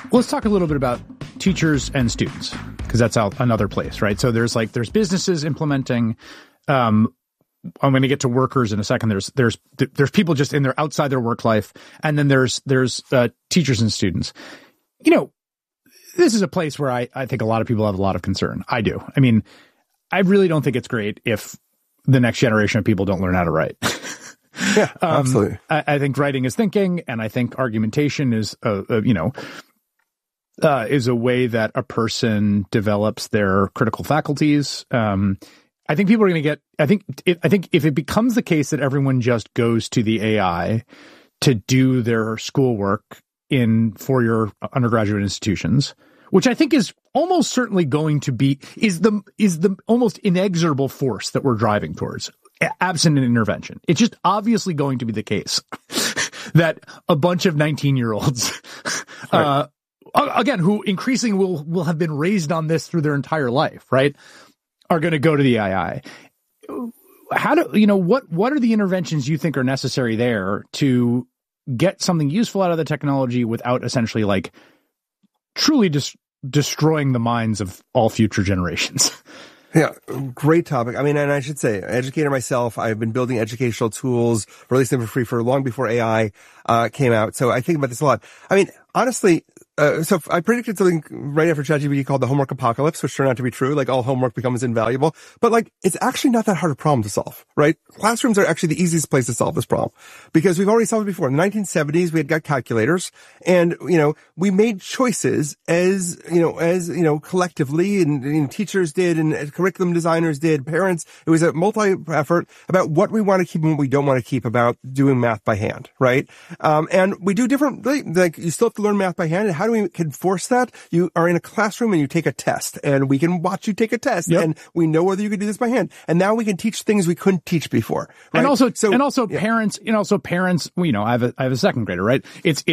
Let's talk a little bit about teachers and students, because that's another place, right? So there's businesses implementing. I'm going to get to workers in a second. There's people just outside their work life, and then there's teachers and students. You know, this is a place where I think a lot of people have a lot of concern. I do. I mean, I really don't think it's great if the next generation of people don't learn how to write. Yeah, absolutely. I think writing is thinking, and I think argumentation is, is a way that a person develops their critical faculties. I think people are going to get. I think if it becomes the case that everyone just goes to the AI to do their schoolwork in four-year undergraduate institutions, which I think is almost certainly going to be is the almost inexorable force that we're driving towards, absent an intervention. It's just obviously going to be the case that a bunch of 19-year-olds, right. Again, who increasingly will have been raised on this through their entire life, right, are going to go to the AI. What are the interventions you think are necessary there to get something useful out of the technology without essentially like truly destroying the minds of all future generations? Yeah, great topic. I mean, and I should say, educator myself, I've been building educational tools, releasing them for free for long before AI came out. So I think about this a lot. I mean, honestly, so I predicted something right after ChatGPT called the homework apocalypse, which turned out to be true. Like all homework becomes invaluable, but like it's actually not that hard a problem to solve, right? Classrooms are actually the easiest place to solve this problem because we've already solved it before. In the 1970s, we had got calculators, and we made choices as collectively, and teachers did, and curriculum designers did, parents. It was a multi-effort about what we want to keep and what we don't want to keep about doing math by hand, right? And we do different. Like you still have to learn math by hand. And how do we enforce that? You are in a classroom and you take a test, and we can watch you take a test, yep. And we know whether you can do this by hand. And now we can teach things we couldn't teach before, right? And also parents. I have a second grader, right?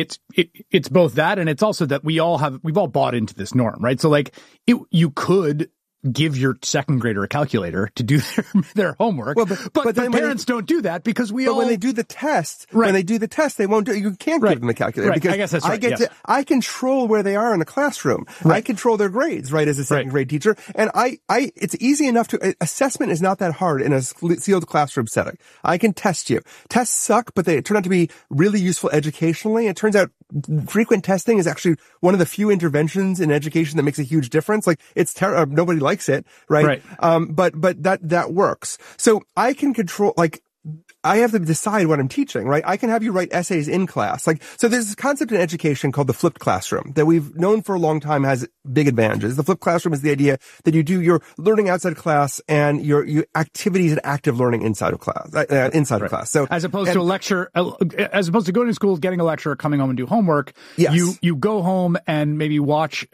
It's both that, and it's also that we've all bought into this norm, right? So like you could give your second grader a calculator to do their homework. Well, but parents don't do that because when they do the test, they won't do it. You can't give them a calculator because I guess that's right. I control where they are in the classroom. Right. I control their grades, right, as a second grade teacher. And it's easy enough assessment is not that hard in a sealed classroom setting. I can test you. Tests suck, but they turn out to be really useful educationally. It turns out frequent testing is actually one of the few interventions in education that makes a huge difference. Like it's terrible. Nobody likes it, right? But that works. So I can control, like, I have to decide what I'm teaching, right? I can have you write essays in class. So there's this concept in education called the flipped classroom that we've known for a long time has big advantages. The flipped classroom is the idea that you do your learning outside class and your activities and active learning inside of class, of class. So as opposed to a lecture, as opposed to going to school, getting a lecture, coming home and do homework, yes. you go home and maybe watch,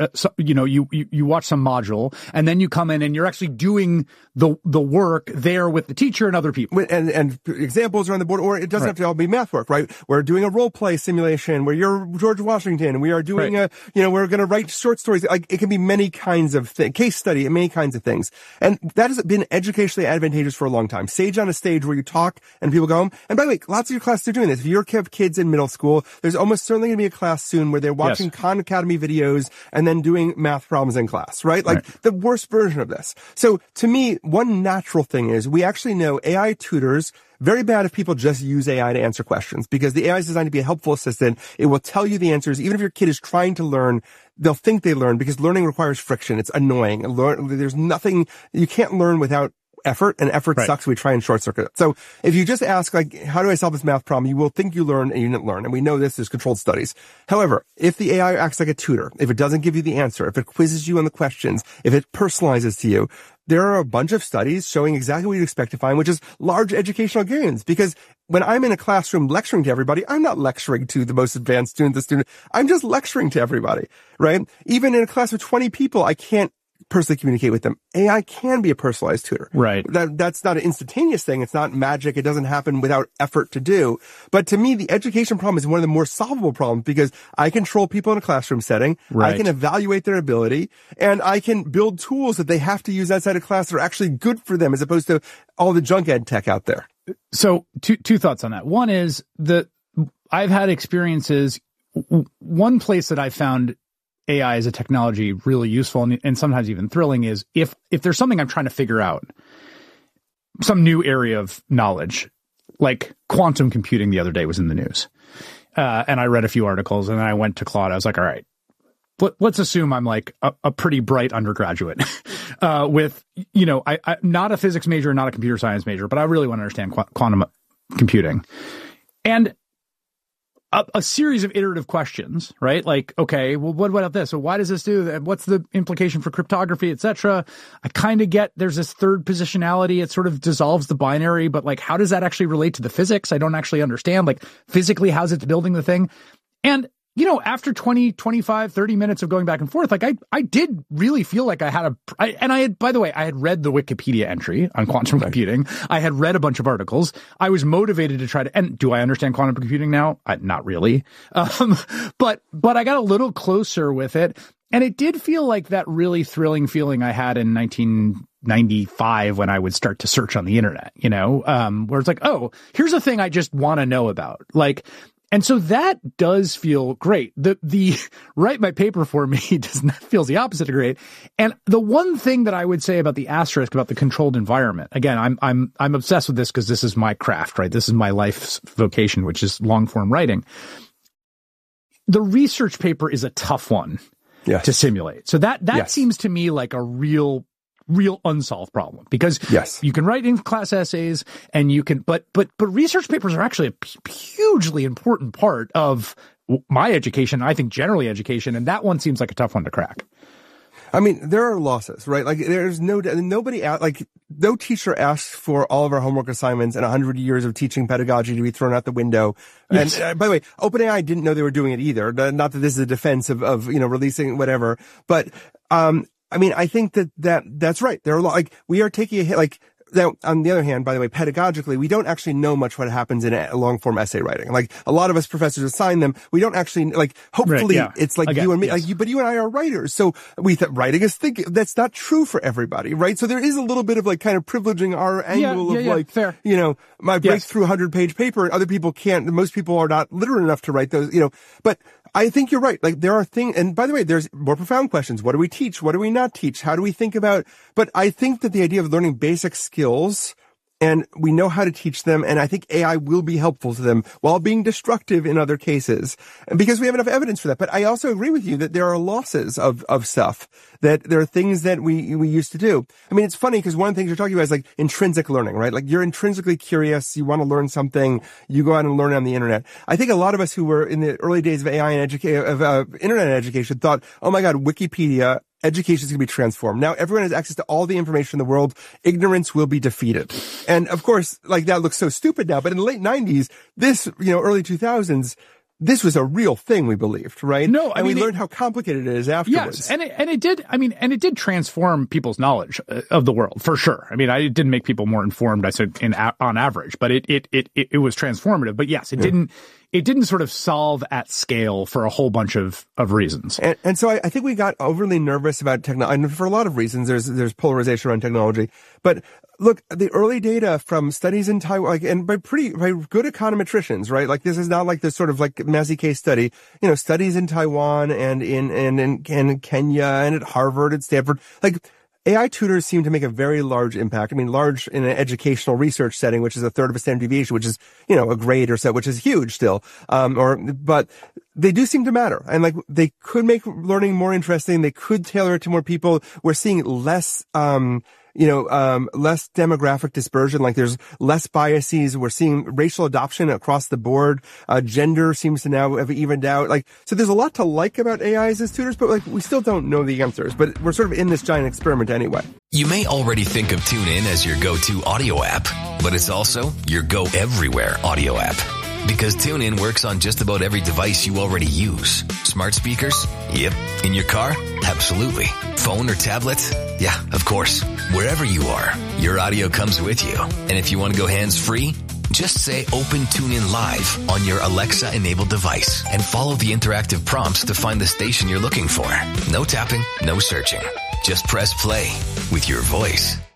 you watch some module, and then you come in and you're actually doing the work there with the teacher and other people. And examples are on the board, or it doesn't have to all be math work, right? We're doing a role play simulation where you're George Washington. We are doing we're going to write short stories. Like it can be many kinds of case study and many kinds of things. And that has been educationally advantageous for a long time. Sage on a stage where you talk and people go home. And by the way, lots of your classes are doing this. If you have kids in middle school, there's almost certainly going to be a class soon where they're watching Khan Academy videos and then doing math problems in class, right? Like the worst version of this. So to me, one natural thing is we actually know AI tutors. Very bad if people just use AI to answer questions because the AI is designed to be a helpful assistant. It will tell you the answers. Even if your kid is trying to learn, they'll think they learn because learning requires friction. It's annoying. There's nothing, you can't learn without effort, and effort sucks. We try and short circuit it. So if you just ask, like, how do I solve this math problem? You will think you learn and you didn't learn. And we know this is controlled studies. However, if the AI acts like a tutor, if it doesn't give you the answer, if it quizzes you on the questions, if it personalizes to you, there are a bunch of studies showing exactly what you'd expect to find, which is large educational gains. Because when I'm in a classroom lecturing to everybody, I'm not lecturing to the most advanced student. I'm just lecturing to everybody, right? Even in a class of 20 people, I can't personally communicate with them. AI can be a personalized tutor. Right. That's not an instantaneous thing. It's not magic. It doesn't happen without effort to do. But to me, the education problem is one of the more solvable problems because I control people in a classroom setting. Right. I can evaluate their ability, and I can build tools that they have to use outside of class that are actually good for them as opposed to all the junk ed tech out there. So two thoughts on that. One is that I've had experiences. One place that I found AI as a technology really useful and sometimes even thrilling is if there's something I'm trying to figure out, some new area of knowledge, like quantum computing the other day was in the news. And I read a few articles and then I went to Claude. I was like, all right, let's assume I'm like a pretty bright undergraduate with, I'm not a physics major, not a computer science major, but I really want to understand quantum computing. And a series of iterative questions, right? Like, okay, well, what about this? So why does this do that? What's the implication for cryptography, et cetera? I kind of get there's this third positionality. It sort of dissolves the binary, but like, how does that actually relate to the physics? I don't actually understand, like physically, how's it building the thing? And after 20, 25, 30 minutes of going back and forth, like I did really feel like I had by the way, I had read the Wikipedia entry on quantum computing. I had read a bunch of articles. I was motivated to try to, and do I understand quantum computing now? Not really. But I got a little closer with it. And it did feel like that really thrilling feeling I had in 1995 when I would start to search on the internet, where it's like, oh, here's a thing I just want to know about. And so that does feel great. The write my paper for me feels the opposite of great. And the one thing that I would say about the asterisk about the controlled environment, again, I'm obsessed with this because this is my craft, right? This is my life's vocation, which is long form writing. The research paper is a tough one to simulate. So that seems to me like a real unsolved problem because you can write in class essays and you can, but research papers are actually a hugely important part of my education. I think generally education. And that one seems like a tough one to crack. I mean, there are losses, right? Like there's no teacher asks for all of our homework assignments and 100 years of teaching pedagogy to be thrown out the window. Yes. And by the way, OpenAI didn't know they were doing it either. Not that this is a defense of releasing whatever, but, I mean, I think that's right. There are we are taking a hit. Now, on the other hand, by the way, pedagogically, we don't actually know much what happens in a long form essay writing. Like a lot of us professors assign them. We don't actually hopefully it's like you and me, but you and I are writers. So we thought writing is thinking. That's not true for everybody, right? So there is a little bit of kind of privileging our angle of fair. My breakthrough 100-page paper. Other people can't. Most people are not literate enough to write those, but I think you're right. Like there are things, and by the way, there's more profound questions. What do we teach? What do we not teach? How do we think about, but I think that the idea of learning basic skills and we know how to teach them. And I think AI will be helpful to them while being destructive in other cases because we have enough evidence for that. But I also agree with you that there are losses of stuff, that there are things that we used to do. I mean, it's funny because one of the things you're talking about is like intrinsic learning, right? Like you're intrinsically curious. You want to learn something. You go out and learn on the internet. I think a lot of us who were in the early days of AI and internet education thought, oh my God, Wikipedia, education is going to be transformed. Now everyone has access to all the information in the world. Ignorance will be defeated. And of course, that looks so stupid now, but in the late 90s, early 2000s, this was a real thing we believed, right? No, and we learned how complicated it is afterwards. Yes, and it did transform people's knowledge of the world for sure. I mean, it didn't make people more informed, I said on average, but it was transformative. But yes, it didn't sort of solve at scale for a whole bunch of reasons. And so I think we got overly nervous about technology, and for a lot of reasons, there's polarization around technology. But look, the early data from studies in Taiwan, and by good econometricians, right? Like this is not like this sort of messy case study. Studies in Taiwan and in Kenya and at Harvard and Stanford, AI tutors seem to make a very large impact. I mean, large in an educational research setting, which is a third of a standard deviation, which is, a grade or so, which is huge still. But they do seem to matter. And they could make learning more interesting. They could tailor it to more people. We're seeing less, less demographic dispersion. There's less biases. We're seeing racial adoption across the board. Gender seems to now have evened out. So there's a lot to like about AIs as tutors, but we still don't know the answers. But we're sort of in this giant experiment anyway. You may already think of TuneIn as your go-to audio app, but it's also your go everywhere audio app. Because TuneIn works on just about every device you already use. Smart speakers? Yep. In your car? Absolutely. Phone or tablet? Yeah, of course. Wherever you are, your audio comes with you. And if you want to go hands-free, just say Open TuneIn Live on your Alexa-enabled device and follow the interactive prompts to find the station you're looking for. No tapping, no searching. Just press play with your voice.